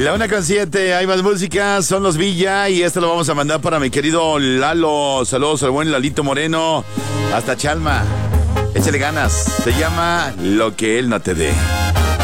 La 1:07, hay más música, son los Villa y esto lo vamos a mandar para mi querido Lalo. Saludos al buen Lalito Moreno, hasta Chalma. Échale ganas, se llama Lo que él no te dé.